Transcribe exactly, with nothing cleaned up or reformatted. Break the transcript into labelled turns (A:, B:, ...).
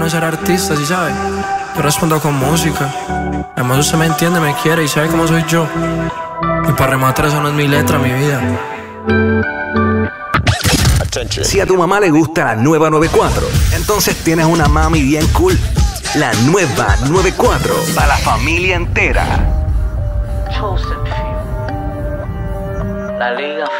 A: no ser artista, ¿sí sabes? Yo respondo con música. Además usted me entiende, me quiere y sabe cómo soy yo. Y para rematar, eso no es mi letra, mi vida.
B: Si a tu mamá le gusta la nueva noventa y cuatro, entonces tienes una mami bien cool. La nueva noventa y cuatro, para la familia entera.
C: La liga